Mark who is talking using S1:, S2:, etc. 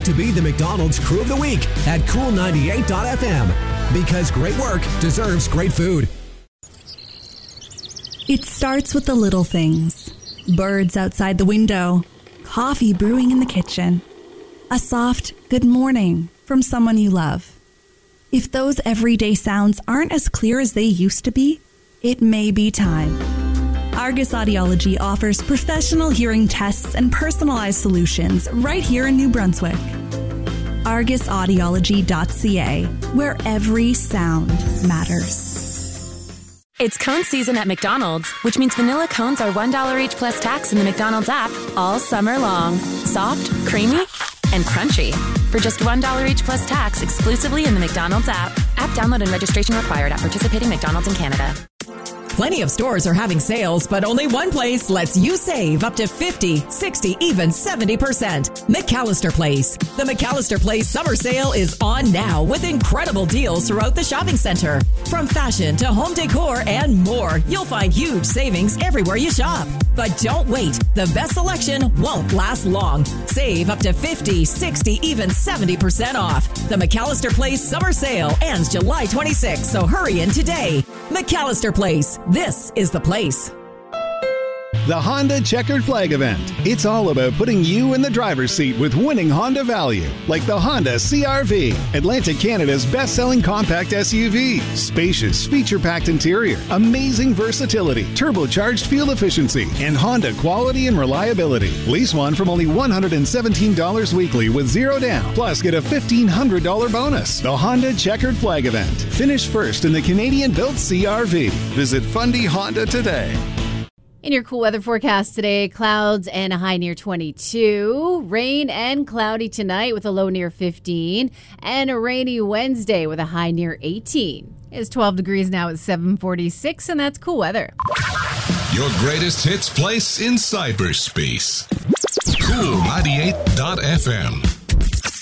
S1: to be the McDonald's Crew of the Week at Cool98.fm. Because great work deserves great food.
S2: It starts with the little things. Birds outside the window. Coffee brewing in the kitchen. A soft good morning from someone you love. If those everyday sounds aren't as clear as they used to be, it may be time. Argus Audiology offers professional hearing tests and personalized solutions right here in New Brunswick. ArgusAudiology.ca, where every sound matters.
S3: It's cone season at McDonald's, which means vanilla cones are $1 each plus tax in the McDonald's app all summer long. Soft, creamy, and crunchy. For just $1 each plus tax exclusively in the McDonald's app. App download and registration required at participating McDonald's in Canada.
S4: Plenty of stores are having sales, but only one place lets you save up to 50, 60, even 70%. McAllister Place. The McAllister Place summer sale is on now with incredible deals throughout the shopping center. From fashion to home decor and more, you'll find huge savings everywhere you shop. But don't wait. The best selection won't last long. Save up to 50, 60, even 70% off. The McAllister Place summer sale ends July 26th, so hurry in today. McAllister Place. This is the place.
S5: The Honda Checkered Flag Event. It's all about putting you in the driver's seat with winning Honda value, like the Honda CR-V, Atlantic Canada's best-selling compact SUV. Spacious, feature-packed interior, amazing versatility, turbocharged fuel efficiency, and Honda quality and reliability. Lease one from only $117 weekly with zero down. Plus, get a $1,500 bonus. The Honda Checkered Flag Event. Finish first in the Canadian-built CR-V. Visit Fundy Honda today.
S6: In your cool weather forecast today, clouds and a high near 22. Rain and cloudy tonight with a low near 15. And a rainy Wednesday with a high near 18. It's 12 degrees now at 7:46, and that's cool weather.
S7: Your greatest hits place in cyberspace. Cool98.fm.